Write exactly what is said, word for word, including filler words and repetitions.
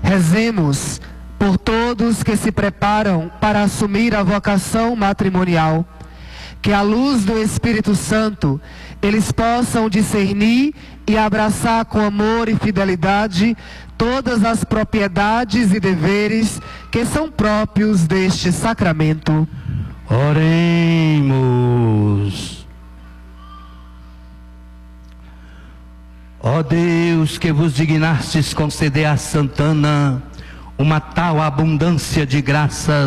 Rezemos por todos que se preparam para assumir a vocação matrimonial, que à luz do Espírito Santo eles possam discernir e abraçar com amor e fidelidade todas as propriedades e deveres que são próprios deste sacramento. Oremos. Ó Deus, que vos dignastes conceder a Santana uma tal abundância de graças